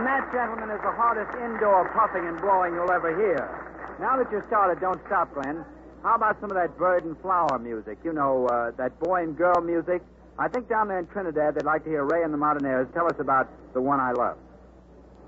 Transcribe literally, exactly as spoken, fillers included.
And that, gentlemen, is the hardest indoor puffing and blowing you'll ever hear. Now that you're started, don't stop, Glenn. How about some of that bird and flower music? You know, uh, that boy and girl music? I think down there in Trinidad they'd like to hear Ray and the Martinez tell us about The One I Love.